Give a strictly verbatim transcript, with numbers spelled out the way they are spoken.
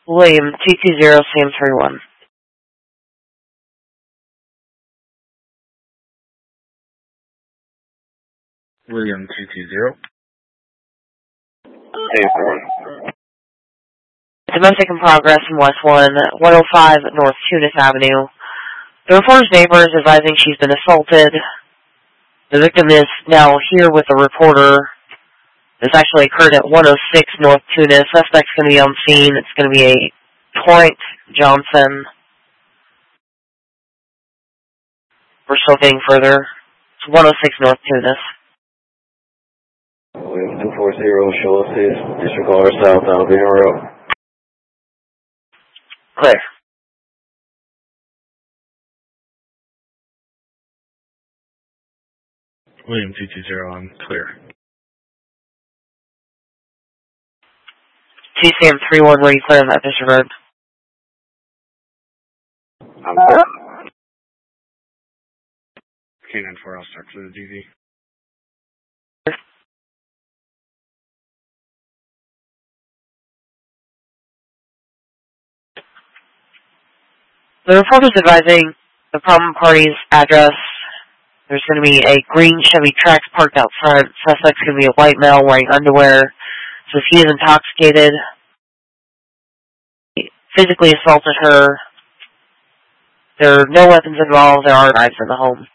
William two two zero, Sam three one. William two two zero. Domestic in progress in West one, one oh five North Tunis Avenue. The reporter's neighbor is advising she's been assaulted. The victim is now here with the reporter. This actually occurred at one oh six North Tunis. Suspect's going to be on scene. It's going to be a Torrent Johnson. We're still getting further. It's one oh six North Tunis. William two four zero, show assist, disregard south Albion Road. Clear. William two two zero, I'm clear. T C M three one, were you clear on that disregard? I'm clear. K nine four, I'll start for the D V. The reporter's advising the problem party's address. There's going to be a green Chevy Trax parked out front. Suspect's going to be a white male wearing underwear. So he is intoxicated. He physically assaulted her. There are no weapons involved. There are knives in the home.